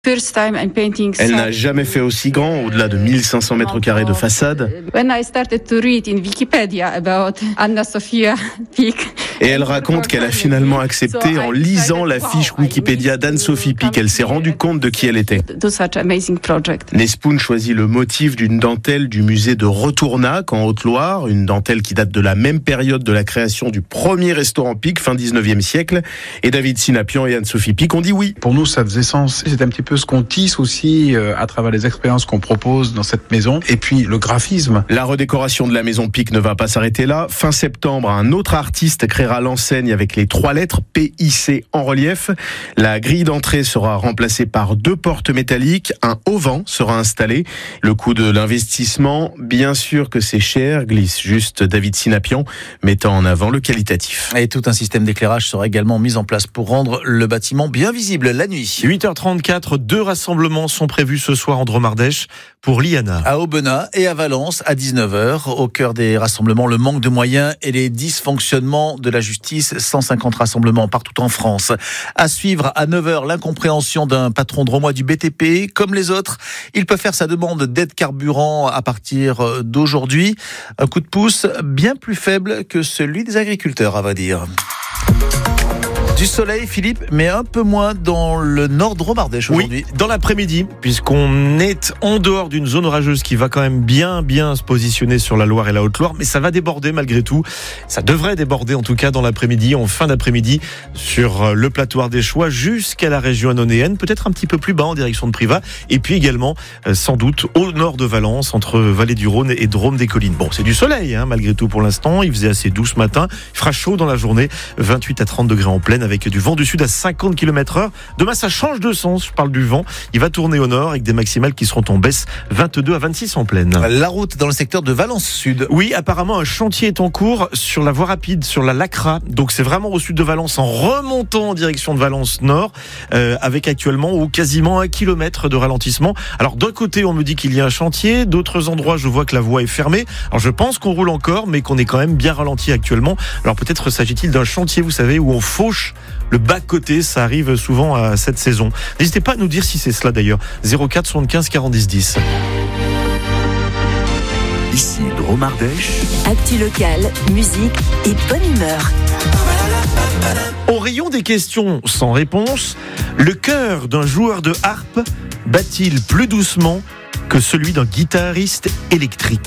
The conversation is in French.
Elle n'a jamais fait aussi grand, au-delà de 1500 mètres carrés de façade. Et elle raconte qu'elle a finalement accepté en lisant la fiche Wikipédia d'Anne-Sophie Pic. Elle s'est rendue compte de qui elle était. Nespoon choisit le motif d'une dentelle du musée de Retournac en Haute-Loire, une dentelle qui date de la même période de la création du premier restaurant Pic, fin 19e siècle. Et David Sinapian et Anne-Sophie Pic ont dit oui. Pour nous, ça faisait sens. C'est un petit peu ce qu'on tisse aussi à travers les expériences qu'on propose dans cette maison. Et puis le graphisme. La redécoration de la maison Pic ne va pas s'arrêter là. Fin septembre, un autre artiste créera l'enseigne avec les 3 lettres PIC en relief. La grille d'entrée sera remplacée par 2 portes métalliques. Un auvent sera installé. Le coût de l'investissement, bien sûr que c'est cher, glisse juste David Sinapian, mettant en avant le qualitatif. Et tout un système d'éclairage sera également mis en place pour rendre le bâtiment bien visible la nuit. 8h34, 2 rassemblements sont prévus ce soir en Dromardèche pour l'IANA. À Aubenas et à Valence à 19h. Au cœur des rassemblements, le manque de moyens et les dysfonctionnements de la justice. 150 rassemblements partout en France. À suivre à 9h, l'incompréhension d'un patron dromois du BTP. Comme les autres, il peut faire sa demande d'aide carburant à partir d'aujourd'hui. Un coup de pouce bien plus faible que celui des agriculteurs, à vrai dire. Du soleil, Philippe, mais un peu moins dans le nord Dromardèche aujourd'hui. Oui, dans l'après-midi, puisqu'on est en dehors d'une zone orageuse qui va quand même bien se positionner sur la Loire et la Haute-Loire, mais ça va déborder malgré tout. Ça devrait déborder en tout cas dans l'après-midi, en fin d'après-midi, sur le plateau ardéchois jusqu'à la région annonéenne, peut-être un petit peu plus bas en direction de Privas, et puis également, sans doute, au nord de Valence, entre Vallée du Rhône et Drôme des Collines. Bon, c'est du soleil, malgré tout pour l'instant. Il faisait assez doux ce matin. Il fera chaud dans la journée, 28 à 30 degrés en pleine, avec du vent du sud à 50 km/h. Demain, ça change de sens. Je parle du vent. Il va tourner au nord avec des maximales qui seront en baisse, 22 à 26 en pleine. La route dans le secteur de Valence Sud. Oui, apparemment, un chantier est en cours sur la voie rapide, sur la Lacra. Donc, c'est vraiment au sud de Valence, en remontant en direction de Valence Nord, avec actuellement ou quasiment 1 kilomètre de ralentissement. Alors, d'un côté, on me dit qu'il y a un chantier. D'autres endroits, je vois que la voie est fermée. Alors, je pense qu'on roule encore, mais qu'on est quand même bien ralenti actuellement. Alors, peut-être s'agit-il d'un chantier, vous savez, où on fauche le bas-côté, ça arrive souvent à cette saison. N'hésitez pas à nous dire si c'est cela d'ailleurs. 04 75 40 10 10. Ici Dromardèche. Actu locale, musique et bonne humeur. Au rayon des questions sans réponse, le cœur d'un joueur de harpe bat-il plus doucement que celui d'un guitariste électrique ?